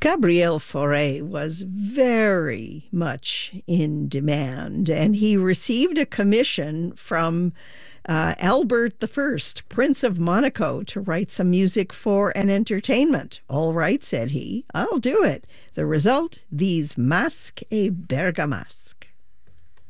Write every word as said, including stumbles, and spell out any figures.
Gabriel Fauré was very much in demand, and he received a commission from uh, Albert the First, Prince of Monaco, to write some music for an entertainment. "All right," said he, "I'll do it." The result, these Masques et Bergamasques.